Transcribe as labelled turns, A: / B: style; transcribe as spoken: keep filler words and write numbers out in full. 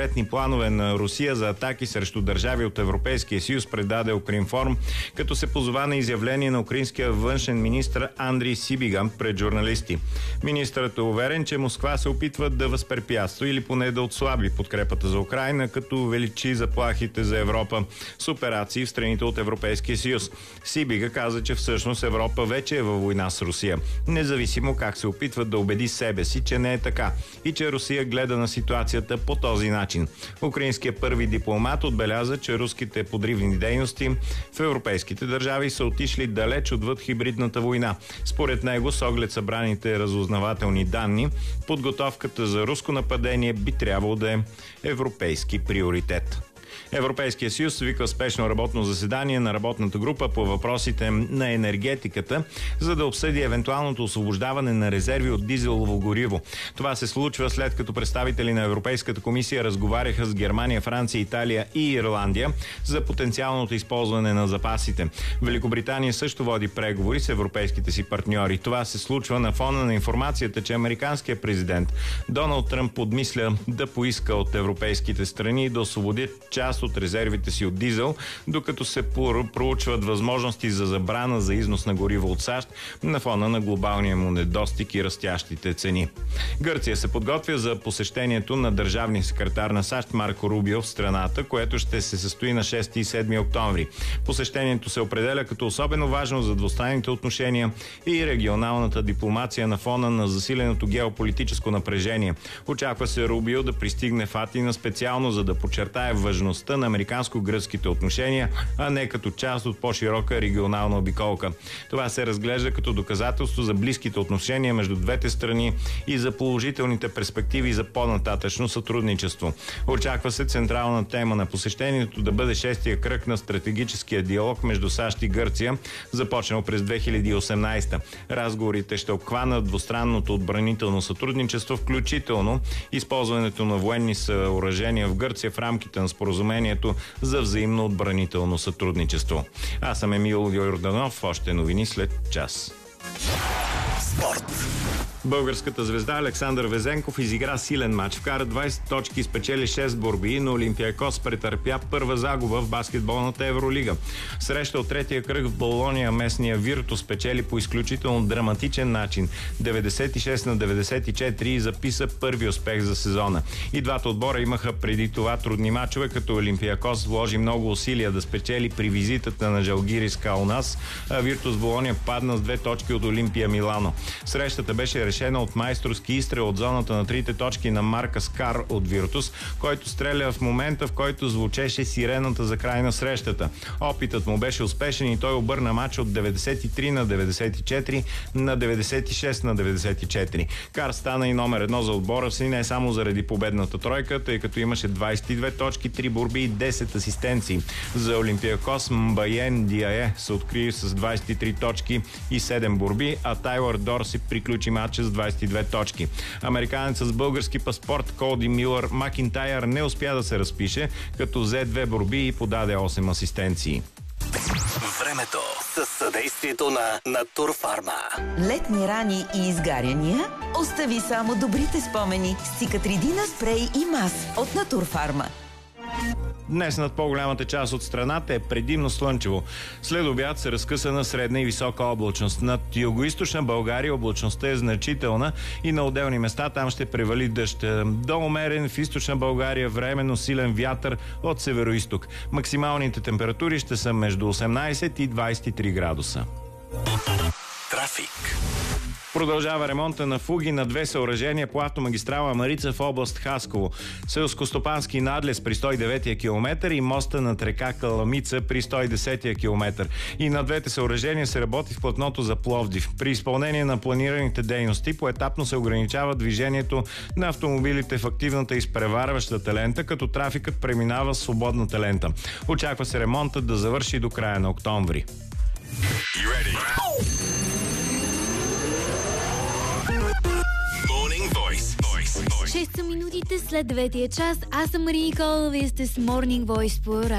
A: секретни планове на Русия за атаки срещу държави от Европейския съюз, предаде Укринформ, като се позова на изявление на украинския външен министр Андрій Сибіга пред журналисти. Министърът е уверен, че Москва се опитва да възпрепятства или поне да отслаби подкрепата за Украйна, като увеличи заплахите за Европа с операции в страните от Европейския съюз. Сибіга каза, че всъщност Европа вече е във война с Русия, независимо как се опитва да убеди себе си, че не е така и че Русия гледа на ситуацията по този начин. Украинският първи дипломат отбеляза, че руските подривни дейности в европейските държави са отишли далеч отвъд хибридната война. Според него, с оглед събраните разузнавателни данни, подготовката за руско нападение би трябвало да е европейски приоритет. Европейския съюз свика спешно работно заседание на работната група по въпросите на енергетиката, за да обсъди евентуалното освобождаване на резерви от дизелово гориво. Това се случва след като представители на Европейската комисия разговаряха с Германия, Франция, Италия и Ирландия за потенциалното използване на запасите. Великобритания също води преговори с европейските си партньори. Това се случва на фона на информацията, че американският президент Доналд Тръмп подмисля да поиска от европейските страни да освободят част от резервите си от дизел, докато се проучват възможности за забрана за износ на гориво от САЩ на фона на глобалния му недостиг и растящите цени. Гърция се подготвя за посещението на държавния секретар на САЩ Марко Рубио в страната, което ще се състои на шести и седми октомври. Посещението се определя като особено важно за двустранните отношения и регионалната дипломация на фона на засиленото геополитическо напрежение. Очаква се Рубио да пристигне в Атина специално за да подчертае важността на американско-гръцките отношения, а не като част от по-широка регионална обиколка. Това се разглежда като доказателство за близките отношения между двете страни и за положителните перспективи за по-нататъчно сътрудничество. Очаква се централна тема на посещението да бъде шестия кръг на стратегическия диалог между САЩ и Гърция, започнал през две хиляди и осемнадесета. Разговорите ще обхванат двустранното отбранително сътрудничество, включително използването на военни съоръжения в Гърция в рамките на споразумението за взаимно отбранително сътрудничество. Аз съм Емил Йорданов. Още новини след час. Спорт. Българската звезда Александър Везенков изигра силен матч. Вкара двадесет точки и спечели шест борби, но Олимпиакос претърпя първа загуба в баскетболната Евролига. Среща от третия кръг в Болония местния Виртус спечели по изключително драматичен начин деветдесет и шест на деветдесет и четири и записа първи успех за сезона. И двата отбора имаха преди това трудни мачове, като Олимпиакос вложи много усилия да спечели при визитата на Жалгирис Каунас, а Виртус Болония падна с две точки от Олимпия Милано. Срещата беше решена от майсторски изстрел от зоната на трите точки на Маркас Кар от Виртус, който стреля в момента, в който звучеше сирената за край на срещата. Опитът му беше успешен и той обърна матч от деветдесет и три на деветдесет и четири на деветдесет и шест на деветдесет и четири. Кар стана и номер едно за отбора си не само заради победната тройка, тъй като имаше двадесет и две точки, три борби и десет асистенции. За Олимпиакос Мбаен Диае се откри с двадесет и три точки и седем борби, а Тайлър Дорси приключи матча с двадесет и две точки. Американецът с български паспорт Колди Милър Макинтайър не успя да се разпише, като взе две борби и подаде осем асистенции.
B: Времето със съдействието на Натурфарма.
C: Летни рани и изгаряния? Остави само добрите спомени с Цикатридина спрей и мас от Натурфарма.
A: Днес над по-голямата част от страната е предимно слънчево. След обяд се разкъса на средна и висока облачност. Над югоизточна България облачността е значителна и на отделни места там ще превали дъжд. До умерен в източна България временно силен вятър от североизток. Максималните температури ще са между осемнадесет и двадесет и три градуса.
B: Трафик.
A: Продължава ремонта на фуги на две съоръжения по автомагистрала Марица в област Хасково. Селскостопански надлез при сто и деветия километър и моста над река Каламица при сто и десетия километър. И на двете съоръжения се работи в платното за Пловдив. При изпълнение на планираните дейности поетапно се ограничава движението на автомобилите в активната изпреварващата лента, като трафикът преминава в свободната лента. Очаква се ремонтът да завърши до края на октомври.
D: шест са минутите след деветия час. Аз съм Мария Никола, вие сте с Morning Voice по